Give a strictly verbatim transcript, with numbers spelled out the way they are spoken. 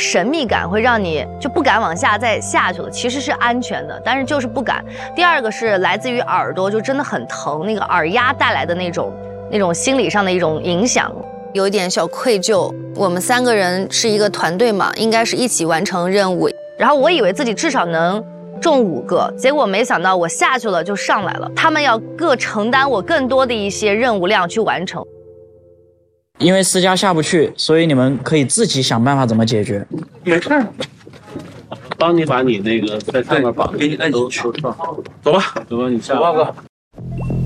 神秘感会让你就不敢往下再下去了，其实是安全的，但是就是不敢。第二个是来自于耳朵，就真的很疼，那个耳压带来的那种那种心理上的一种影响，有一点小愧疚。我们三个人是一个团队嘛，应该是一起完成任务。然后我以为自己至少能中五个，结果没想到我下去了就上来了，他们要各承担我更多的一些任务量去完成。 因为私家下不去，所以你们可以自己想办法怎么解决。 没事，帮你把你那个在上面绑，给你按进去。走吧，走吧，你下吧。